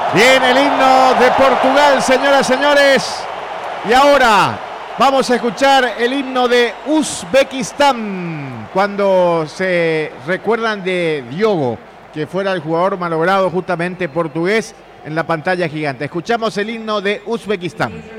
Bien, el himno de Portugal, señoras y señores. Y ahora vamos a escuchar el himno de Uzbekistán, cuando se recuerdan de Diogo, que fuera el jugador malogrado justamente portugués en la pantalla gigante. Escuchamos el himno de Uzbekistán.